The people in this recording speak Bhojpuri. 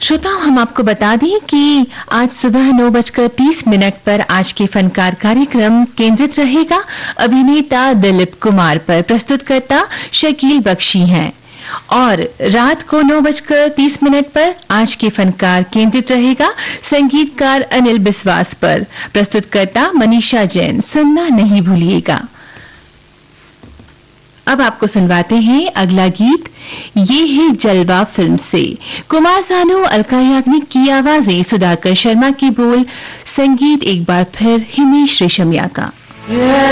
श्रोताओं, हम आपको बता दें कि आज सुबह 9:30 पर आज के फनकार कार्यक्रम केंद्रित रहेगा अभिनेता दिलीप कुमार पर। प्रस्तुतकर्ता शकील बख्शी हैं। और रात को 9:30 पर आज के फनकार केंद्रित रहेगा संगीतकार अनिल बिस्वास पर। प्रस्तुतकर्ता मनीषा जैन। सुनना नहीं भूलिएगा। अब आपको सुनवाते हैं अगला गीत। ये है जलवा फिल्म से। कुमार सानू, अलका याग्निक की आवाजें, सुधाकर शर्मा की बोल, संगीत एक बार फिर हिमेश रेशमिया का।